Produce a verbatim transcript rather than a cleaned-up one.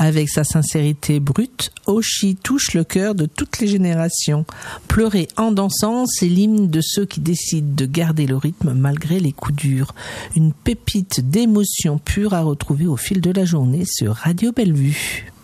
Avec sa sincérité brute, Oshi touche le cœur de toutes les générations. Pleurer en dansant, c'est l'hymne de ceux qui décident de garder le rythme malgré les coups durs. Une pépite d'émotion pure à retrouver au fil de la journée sur Radio Bellevue.